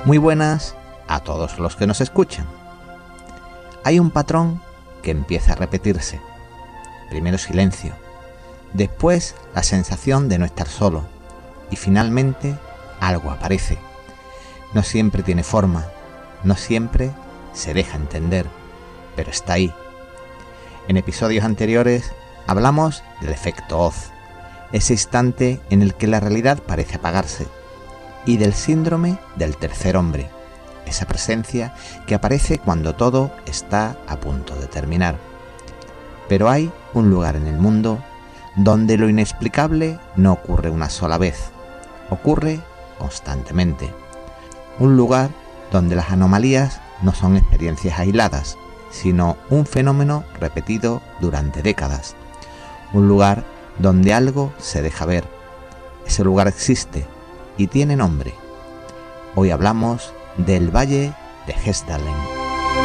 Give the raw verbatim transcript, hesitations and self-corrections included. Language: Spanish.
Muy buenas a todos los que nos escuchan. Hay un patrón que empieza a repetirse. Primero silencio, después la sensación de no estar solo y finalmente algo aparece. No siempre tiene forma, no siempre se deja entender, pero está ahí. En episodios anteriores hablamos del efecto Oz, ese instante en el que la realidad parece apagarse, y del síndrome del tercer hombre, esa presencia que aparece cuando todo está a punto de terminar. Pero hay un lugar en el mundo donde lo inexplicable no ocurre una sola vez, ocurre constantemente. Un lugar donde las anomalías no son experiencias aisladas, sino un fenómeno repetido durante décadas. Un lugar donde algo se deja ver. Ese lugar existe y tiene nombre. Hoy hablamos del Valle de Hessdalen.